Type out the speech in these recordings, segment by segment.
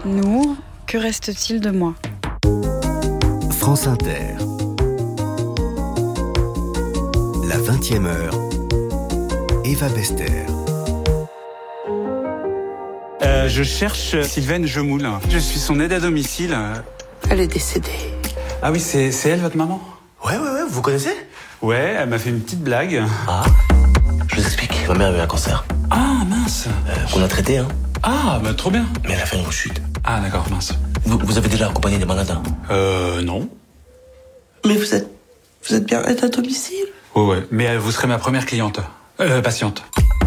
Nour, que reste-t-il de moi ? France Inter. La 20e heure. Eva Bester. Je cherche Sylvaine Jemoul. Je suis son aide à domicile. Elle est décédée. Ah oui, c'est elle, votre maman ? Ouais, vous connaissez ? Ouais, elle m'a fait une petite blague. Ah, je vous explique. Ma mère a eu un cancer. Ah, mince. Qu'on a traité, hein. Ah, bah trop bien. Mais elle a fait une rechute. Ah, d'accord, mince. Vous avez déjà accompagné des malades, hein ? Non. Mais vous êtes bien aide à domicile ? Ouais, mais vous serez ma première cliente. Patiente.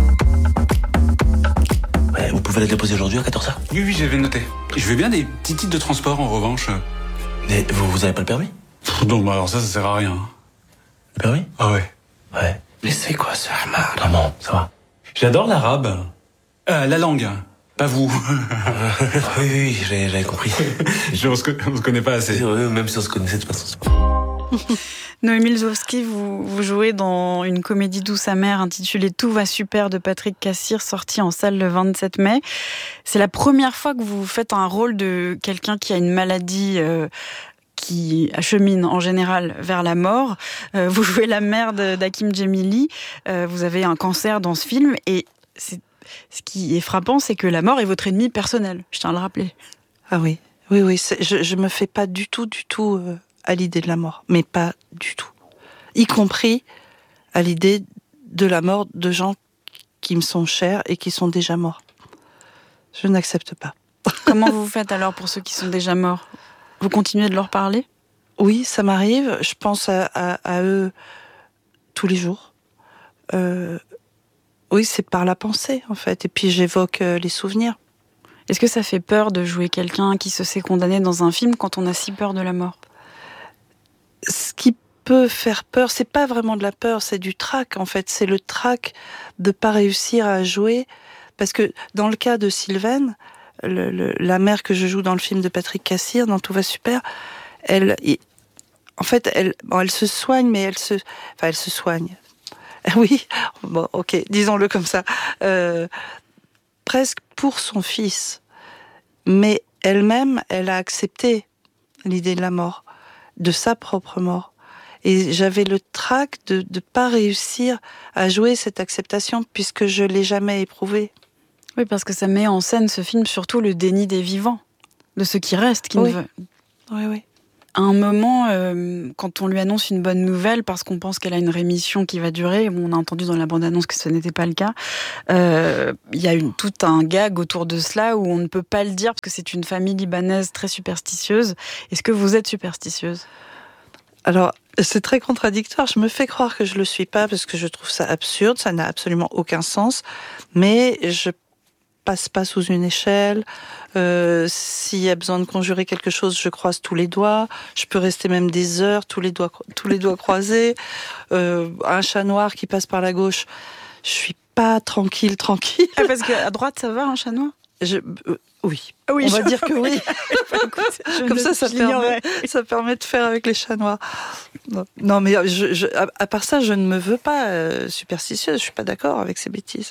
Ouais, vous pouvez la déposer aujourd'hui à 14h ? Oui, j'avais noté. Je veux bien des petits titres de transport, en revanche. Mais vous avez pas le permis ? Non, bah alors ça sert à rien. Le permis ? Ah ouais. Ouais. Mais c'est quoi ce Ahmad ? Maman, ça va ? J'adore l'arabe. La langue. Pas vous. Oui, j'avais compris. On se connaît pas assez. Même si on se connaissait de toute façon. Noémie Lzowski, vous jouez dans une comédie douce amère intitulée Tout va super de Patrick Cassir, sortie en salle le 27 mai. C'est la première fois que vous faites un rôle de quelqu'un qui a une maladie qui achemine en général vers la mort. Vous jouez la mère d'Hakim Djemili. Vous avez un cancer dans ce film et ce qui est frappant, c'est que la mort est votre ennemi personnel. Je tiens à le rappeler. Ah oui. Je me fais pas du tout à l'idée de la mort. Mais pas du tout. Y compris à l'idée de la mort de gens qui me sont chers et qui sont déjà morts. Je n'accepte pas. Comment vous faites alors pour ceux qui sont déjà morts ? Vous continuez de leur parler ? Oui, ça m'arrive. Je pense à eux tous les jours. Oui, c'est par la pensée, en fait. Et puis j'évoque les souvenirs. Est-ce que ça fait peur de jouer quelqu'un qui se sait condamné dans un film quand on a si peur de la mort ? Ce qui peut faire peur, c'est pas vraiment de la peur, c'est du trac, en fait. C'est le trac de pas réussir à jouer. Parce que dans le cas de Sylvaine, la mère que je joue dans le film de Patrick Cassir, dans Tout va super, elle se soigne, mais elle se soigne. Oui, bon, ok, disons-le comme ça. Presque pour son fils. Mais elle-même, elle a accepté l'idée de la mort, de sa propre mort. Et j'avais le trac de ne pas réussir à jouer cette acceptation, puisque je l'ai jamais éprouvée. Oui, parce que ça met en scène, ce film, surtout le déni des vivants, de ceux qui restent, qui oui. ne veulent. Oui. À un moment, quand on lui annonce une bonne nouvelle, parce qu'on pense qu'elle a une rémission qui va durer, on a entendu dans la bande-annonce que ce n'était pas le cas, il y a tout un gag autour de cela où on ne peut pas le dire, parce que c'est une famille libanaise très superstitieuse. Est-ce que vous êtes superstitieuse ? Alors, c'est très contradictoire. Je me fais croire que je le suis pas, parce que je trouve ça absurde, ça n'a absolument aucun sens, mais je passe pas sous une échelle. S'il y a besoin de conjurer quelque chose, je croise tous les doigts. Je peux rester même des heures, tous les doigts croisés. Un chat noir qui passe par la gauche, je suis pas tranquille. Ah, parce qu'à droite, ça va, un chat noir ? Oui. Oui, on va dire que oui. Comme ça permet de faire avec les chats noirs. Non, mais à part ça, je ne me veux pas superstitieuse. Je suis pas d'accord avec ces bêtises.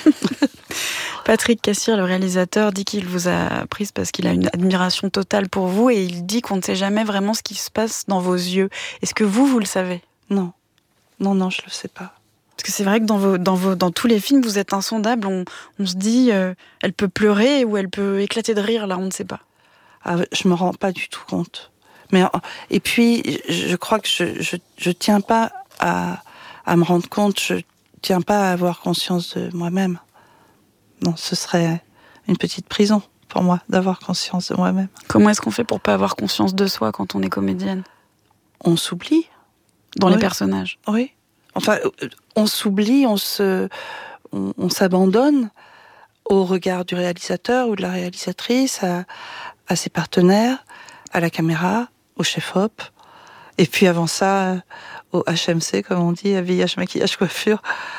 Patrick Cassir, le réalisateur, dit qu'il vous a prise parce qu'il a une admiration totale pour vous et il dit qu'on ne sait jamais vraiment ce qui se passe dans vos yeux. Est-ce que vous le savez ? Non, je le sais pas. Parce que c'est vrai que dans tous les films, vous êtes insondable. On se dit, elle peut pleurer ou elle peut éclater de rire, là, on ne sait pas. Ah, je me rends pas du tout compte. Et puis, je crois que je tiens pas à me rendre compte, je tiens pas à avoir conscience de moi-même. Non, ce serait une petite prison pour moi, d'avoir conscience de moi-même. Comment est-ce qu'on fait pour pas avoir conscience de soi quand on est comédienne ? On s'oublie. Dans les personnages. Oui. Enfin, on s'oublie, on s'abandonne au regard du réalisateur ou de la réalisatrice, à ses partenaires, à la caméra, au chef-op, et puis avant ça, au HMC, comme on dit, habillage, maquillage, coiffure,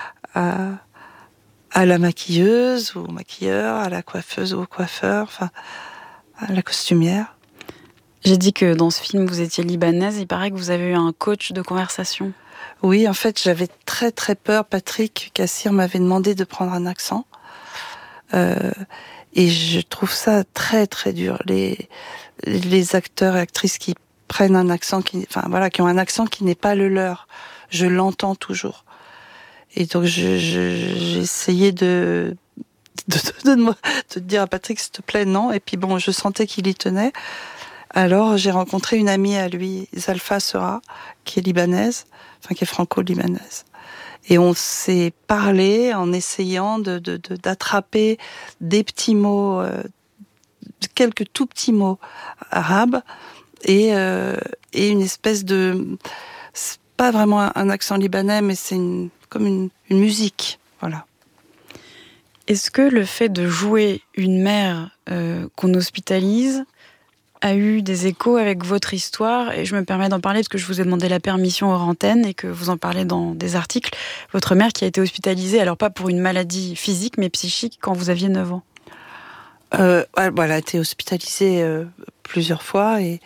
à la maquilleuse ou au maquilleur, à la coiffeuse ou au coiffeur, enfin, à la costumière. J'ai dit que dans ce film, vous étiez libanaise. Il paraît que vous avez eu un coach de conversation. Oui, en fait, j'avais très très peur. Patrick Cassir m'avait demandé de prendre un accent. Et je trouve ça très très dur. Les acteurs et actrices qui prennent un accent qui ont un accent qui n'est pas le leur. Je l'entends toujours. Et donc j'ai essayé de dire à Patrick, s'il te plaît, non. Et puis bon, je sentais qu'il y tenait. Alors j'ai rencontré une amie à lui, Zalfa Sera, qui est libanaise, qui est franco-libanaise. Et on s'est parlé en essayant d'attraper des petits mots, quelques tout petits mots arabes, et une espèce de... C'est pas vraiment un accent libanais, mais c'est comme une musique, voilà. Est-ce que le fait de jouer une mère qu'on hospitalise a eu des échos avec votre histoire? Et je me permets d'en parler parce que je vous ai demandé la permission hors antenne et que vous en parlez dans des articles. Votre mère qui a été hospitalisée, alors pas pour une maladie physique, mais psychique, quand vous aviez 9 ans. Elle a été hospitalisée plusieurs fois. Et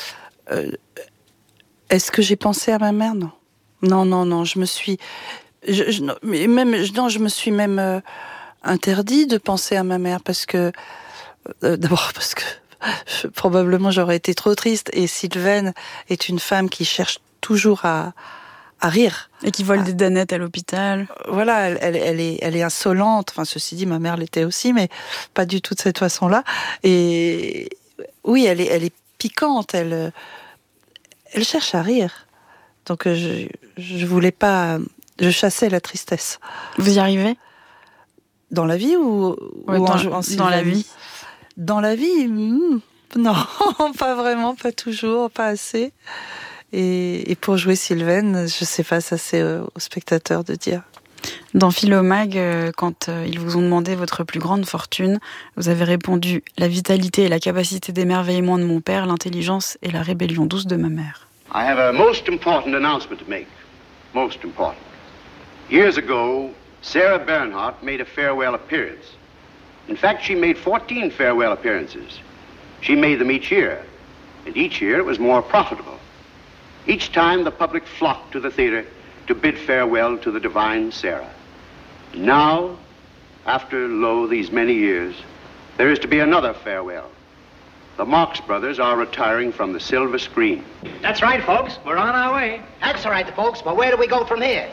est-ce que j'ai pensé à ma mère? Non. Non, je me suis... je me suis même interdit de penser à ma mère parce que... d'abord parce que probablement j'aurais été trop triste, et Sylvaine est une femme qui cherche toujours à rire. Et qui vole des danettes à l'hôpital. Voilà, elle est insolente, ceci dit, ma mère l'était aussi, mais pas du tout de cette façon-là. Et oui, elle est piquante, elle cherche à rire. Donc je voulais pas... Je chassais la tristesse. Vous y arrivez? Dans la vie ou dans la vie? Dans la vie, non, pas vraiment, pas toujours, pas assez. Et pour jouer Sylvaine, je sais pas, ça c'est aux spectateurs de dire. Dans Philomag, quand ils vous ont demandé votre plus grande fortune, vous avez répondu « La vitalité et la capacité d'émerveillement de mon père, l'intelligence et la rébellion douce de ma mère ». I have a most important announcement to make. Most important. Years ago, Sarah Bernhardt made a farewell appearance. In fact, she made 14 farewell appearances. She made them each year, and each year it was more profitable. Each time the public flocked to the theater to bid farewell to the divine Sarah. Now, after, these many years, there is to be another farewell. The Marx Brothers are retiring from the silver screen. That's right, folks. We're on our way. That's all right, folks, but where do we go from here?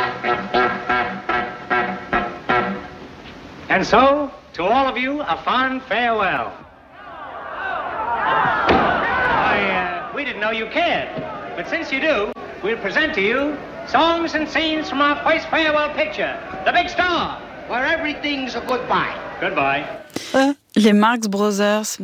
And so, to all of you, a fond farewell. We didn't know you cared, but since you do, we'll present to you songs and scenes from our first farewell picture, The Big Star, where everything's a goodbye. Goodbye. Les Marx Brothers